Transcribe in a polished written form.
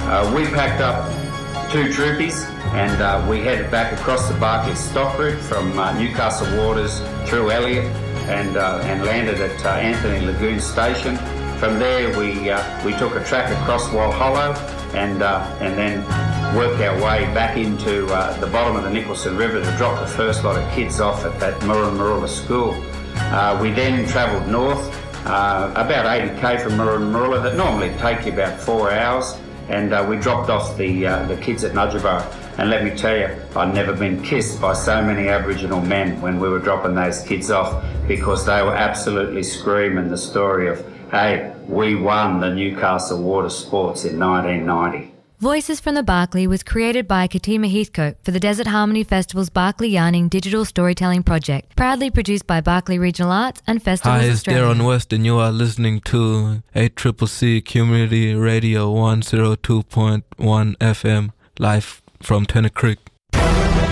We packed up 2 troopies and we headed back across the Barclay stock route from Newcastle Waters through Elliot and landed at Anthony Lagoon Station. From there we took a track across Walhollow and then worked our way back into the bottom of the Nicholson River to drop the first lot of kids off at that Murrumurruwa school. We then travelled north, about 80k from Murrumurruwa. That normally take you about 4 hours, and we dropped off the kids at Nudgera. And let me tell you, I'd never been kissed by so many Aboriginal men when we were dropping those kids off, because they were absolutely screaming the story of, hey, we won the Newcastle Water Sports in 1990. Voices from the Barclay was created by Katima Heathcote for the Desert Harmony Festival's Barclay Yarning digital storytelling project, proudly produced by Barclay Regional Arts and Festivals Hi, it's Australia. Darren West and you are listening to ACCC Community Radio 102.1 FM, live from Tennant Creek.